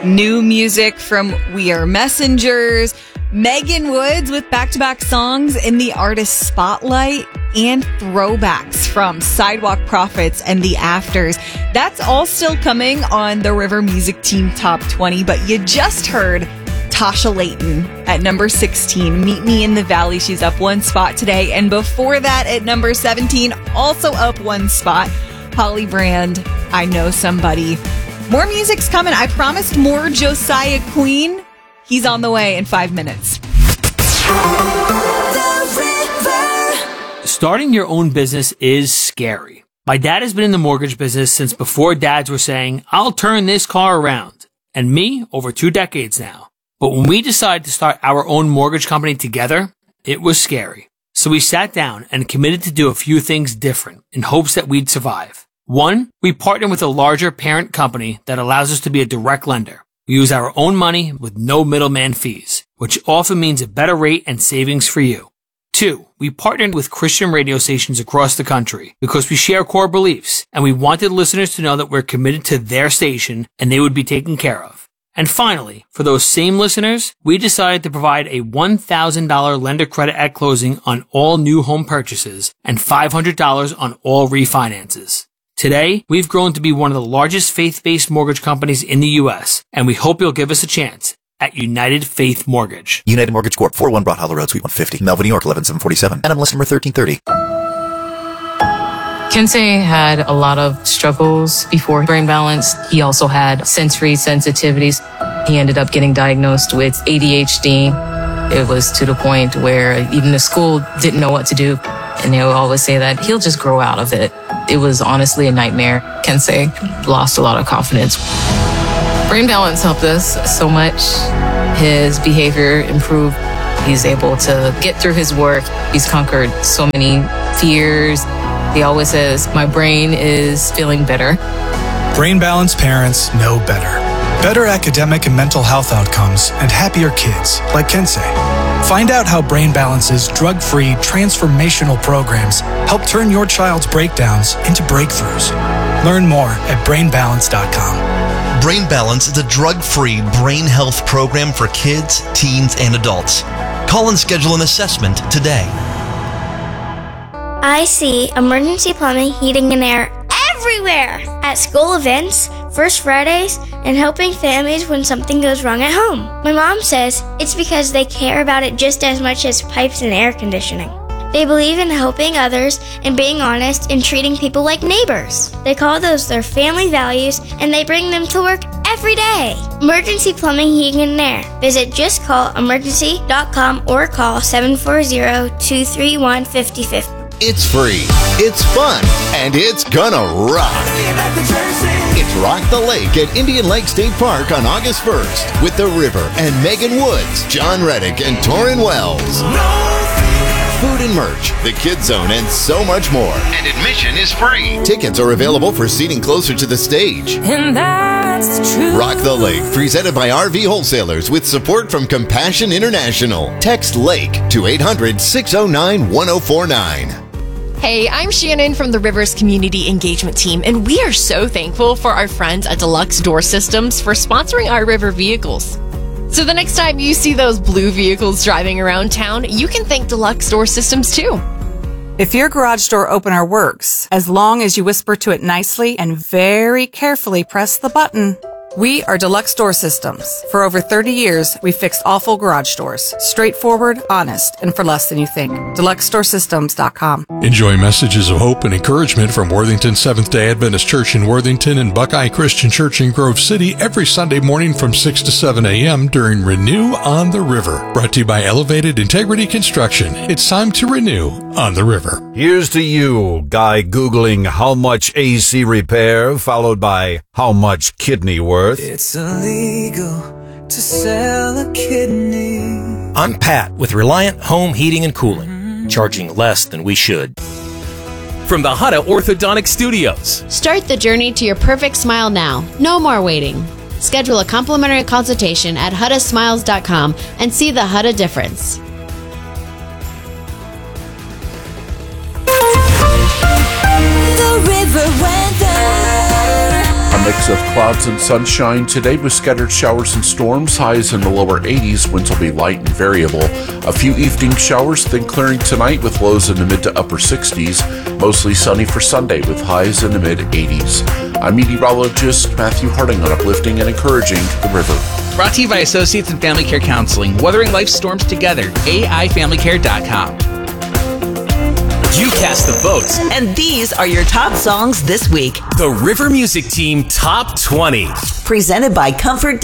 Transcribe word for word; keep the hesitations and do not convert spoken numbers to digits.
New music from We Are Messengers, Megan Woods with back-to-back songs in the Artist Spotlight, and throwbacks from Sidewalk Prophets and The Afters. That's all still coming on the River Music Team Top twenty, but you just heard Tasha Layton at number sixteen, Meet Me in the Valley. She's up one spot today. And before that, at number seventeen, also up one spot, Holly Brand, I Know Somebody. More music's coming. I promised more Josiah Queen. He's on the way in five minutes. Starting your own business is scary. My dad has been in the mortgage business since before dads were saying, I'll turn this car around. And me, over two decades now. But when we decided to start our own mortgage company together, it was scary. So we sat down and committed to do a few things different in hopes that we'd survive. One, we partnered with a larger parent company that allows us to be a direct lender. We use our own money with no middleman fees, which often means a better rate and savings for you. Two, we partnered with Christian radio stations across the country because we share core beliefs and we wanted listeners to know that we're committed to their station and they would be taken care of. And finally, for those same listeners, we decided to provide a one thousand dollars lender credit at closing on all new home purchases and five hundred dollars on all refinances. Today, we've grown to be one of the largest faith-based mortgage companies in the U S, and we hope you'll give us a chance at United Faith Mortgage. United Mortgage Corp, four oh one Broad Hollow Road, Suite one fifty, Melville, New York, eleven seven forty-seven. N M L number thirteen thirty. Kensei had a lot of struggles before Brain Balance. He also had sensory sensitivities. He ended up getting diagnosed with A D H D. It was to the point where even the school didn't know what to do. And they would always say that he'll just grow out of it. It was honestly a nightmare. Kensei lost a lot of confidence. Brain Balance helped us so much. His behavior improved. He's able to get through his work. He's conquered so many fears. He always says, my brain is feeling better. Brain Balance parents know better. Better academic and mental health outcomes and happier kids, like Kensei. Find out how Brain Balance's drug-free transformational programs help turn your child's breakdowns into breakthroughs. Learn more at brain balance dot com. Brain Balance is a drug-free brain health program for kids, teens, and adults. Call and schedule an assessment today. I see emergency plumbing, heating, and air everywhere at school events, First Fridays, and helping families when something goes wrong at home. My mom says it's because they care about it just as much as pipes and air conditioning. They believe in helping others and being honest and treating people like neighbors. They call those their family values, and they bring them to work every day. Emergency Plumbing, Heating, and Air. Visit just call emergency dot com or call seven four zero, two three one, five oh five oh. It's free, it's fun, and it's gonna rock. It's Rock the Lake at Indian Lake State Park on August first with The River and Megan Woods, John Reddick, and Torrin Wells. Food and merch, the Kids Zone, and so much more. And admission is free. Tickets are available for seating closer to the stage. And that's the truth. Rock the Lake, presented by R V Wholesalers with support from Compassion International. Text LAKE to eight hundred, six oh nine, one oh four nine. Hey, I'm Shannon from the Rivers Community Engagement Team, and we are so thankful for our friends at Deluxe Door Systems for sponsoring our river vehicles. So the next time you see those blue vehicles driving around town, you can thank Deluxe Door Systems too. If your garage door opener works, as long as you whisper to it nicely and very carefully press the button. We are Deluxe Door Systems. For over thirty years, we've fixed awful garage doors. Straightforward, honest, and for less than you think. deluxe door systems dot com. Enjoy messages of hope and encouragement from Worthington Seventh-day Adventist Church in Worthington and Buckeye Christian Church in Grove City every Sunday morning from six to seven a.m. during Renew on the River. Brought to you by Elevated Integrity Construction. It's time to renew on the river. Here's to you, guy Googling how much A C repair, followed by how much kidney worth. It's illegal to sell a kidney. I'm Pat with Reliant Home Heating and Cooling, charging less than we should. From the Hutta Orthodontic Studios. Start the journey to your perfect smile now. No more waiting. Schedule a complimentary consultation at hutta smiles dot com and see the Hutta difference. The river weather. From mix of clouds and sunshine today with scattered showers and storms. Highs in the lower eighties. Winds will be light and variable. A few evening showers, then clearing tonight with lows in the mid to upper sixties. Mostly sunny for Sunday with highs in the mid eighties. I'm meteorologist Matthew Harding on Uplifting and Encouraging the River. Brought to you by Associates in Family Care Counseling. Weathering life's storms together. A I family care dot com. You cast the votes. And these are your top songs this week. The River Music Team Top twenty. Presented by Comfort